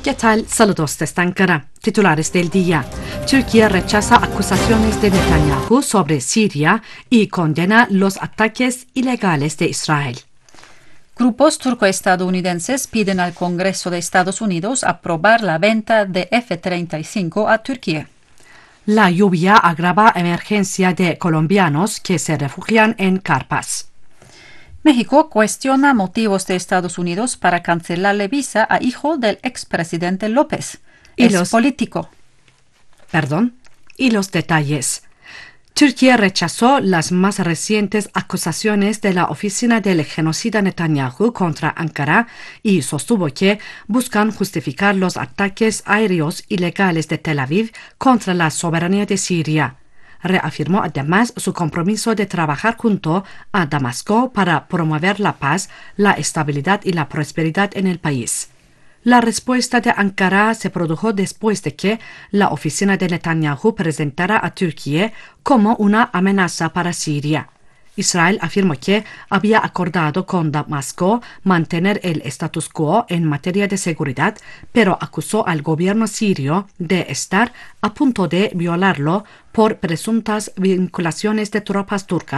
¿Qué tal? Saludos desde Ankara. Titulares del día. Turquía rechaza acusaciones de Netanyahu sobre Siria y condena los ataques ilegales de Israel. Grupos turco-estadounidenses piden al Congreso de Estados Unidos aprobar la venta de F-35 a Turquía. La lluvia agrava emergencia de colombianos que se refugian en carpas. México cuestiona motivos de Estados Unidos para cancelarle visa a hijo del expresidente López. Y los detalles. Turquía rechazó las más recientes acusaciones de la oficina del genocida Netanyahu contra Ankara y sostuvo que buscan justificar los ataques aéreos ilegales de Tel Aviv contra la soberanía de Siria. Reafirmó además su compromiso de trabajar junto a Damasco para promover la paz, la estabilidad y la prosperidad en el país. La respuesta de Ankara se produjo después de que la oficina de Netanyahu presentara a Turquía como una amenaza para Siria. Israel afirmó que había acordado con Damasco mantener el status quo en materia de seguridad, pero acusó al gobierno sirio de estar a punto de violarlo por presuntas vinculaciones de tropas turcas